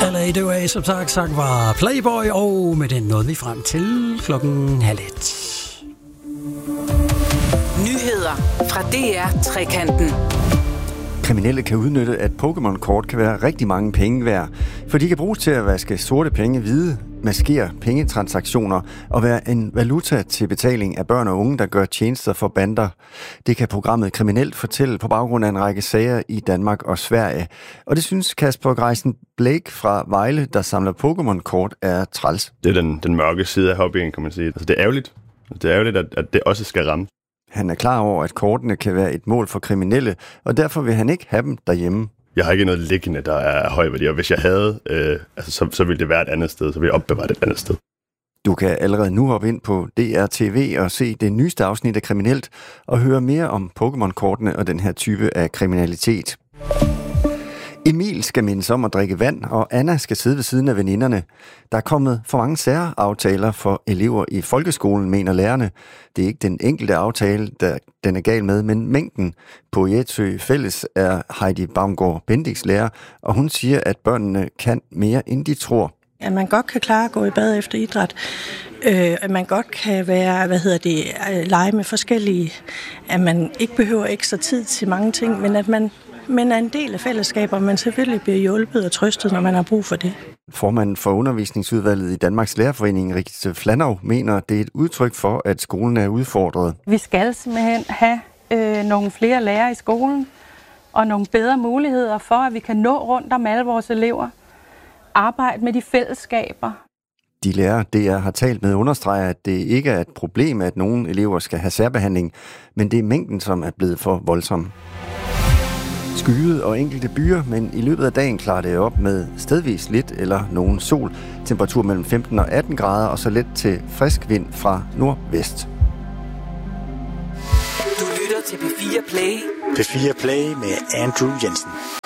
LA, det var som sagt var Playboy, og med den nåede vi frem til 12:30. Nyheder fra DR Trekanten. Kriminelle kan udnytte, at Pokémon-kort kan være rigtig mange penge værd, for de kan bruges til at vaske sorte penge hvide, maskere pengetransaktioner og være en valuta til betaling af børn og unge, der gør tjenester for bander. Det kan programmet Kriminelt fortælle på baggrund af en række sager i Danmark og Sverige. Og det synes Kasper Greisen Blake fra Vejle, der samler Pokémon-kort, er træls. Det er den mørke side af hobbyen, kan man sige. Altså, det er ærgerligt. Det er ærgerligt, at det også skal ramme. Han er klar over, at kortene kan være et mål for kriminelle, og derfor vil han ikke have dem derhjemme. Jeg har ikke noget liggende, der er høj værdi, og hvis jeg havde, så ville det være et andet sted, så ville jeg opbevare det et andet sted. Du kan allerede nu hoppe ind på DR.TV og se det nyeste afsnit af Kriminelt, og høre mere om Pokémon-kortene og den her type af kriminalitet. Emil skal mindes om at drikke vand, og Anna skal sidde ved siden af veninderne. Der er kommet for mange særaftaler for elever i folkeskolen, mener lærerne. Det er ikke den enkelte aftale, der den er gal med, men mængden. På Jetsø Fælles er Heidi Baumgaard Bendix lærer, og hun siger, at børnene kan mere, end de tror. At man godt kan klare at gå i bad efter idræt. At man godt kan være, lege med forskellige. At man ikke behøver ekstra tid til mange ting, men at man er en del af fællesskaber, og man selvfølgelig bliver hjulpet og trøstet, når man har brug for det. Formanden for undervisningsudvalget i Danmarks Lærerforening, Rikke Flanov, mener, det er et udtryk for, at skolen er udfordret. Vi skal simpelthen have nogle flere lærere i skolen, og nogle bedre muligheder for, at vi kan nå rundt om alle vores elever. Arbejde med de fællesskaber. De lærere, DR har talt med, understreger, at det ikke er et problem, at nogle elever skal have særbehandling, men det er mængden, som er blevet for voldsom. Skyet og enkelte byer, men i løbet af dagen klarer det op med stedvis lidt eller nogen sol. Temperatur mellem 15 og 18 grader, og så let til frisk vind fra nordvest. Du lytter til P4 Play. P4 Play med Andrew Jensen.